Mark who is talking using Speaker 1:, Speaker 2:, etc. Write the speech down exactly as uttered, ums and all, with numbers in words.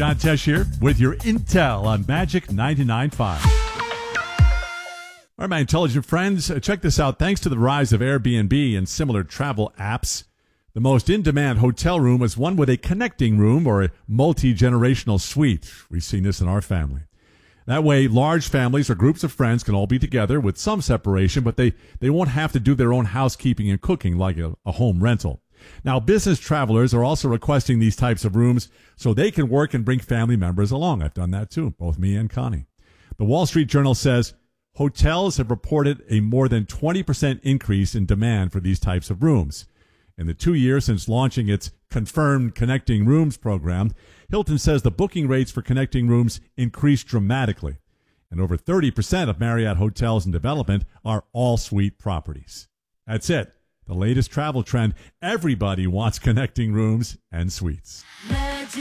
Speaker 1: John Tesh here with your intel on Magic ninety-nine point five. All right, my intelligent friends, uh, check this out. Thanks to the rise of Airbnb and similar travel apps, the most in-demand hotel room is one with a connecting room or a multi-generational suite. We've seen this in our family. That way, large families or groups of friends can all be together with some separation, but they, they won't have to do their own housekeeping and cooking like a, a home rental. Now, business travelers are also requesting these types of rooms so they can work and bring family members along. I've done that too, both me and Connie. The Wall Street Journal says hotels have reported a more than twenty percent increase in demand for these types of rooms. In the two years since launching its Confirmed Connecting Rooms program, Hilton says the booking rates for connecting rooms increased dramatically, and over thirty percent of Marriott hotels in development are all-suite properties. That's it. The latest travel trend. Everybody wants connecting rooms and suites.